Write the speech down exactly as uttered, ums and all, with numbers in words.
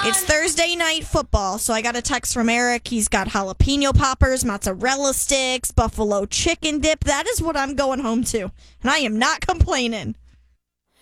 It's Thursday night football, so I got a text from Eric. He's got jalapeno poppers, mozzarella sticks, buffalo chicken dip. That is what I'm going home to, and I am not complaining.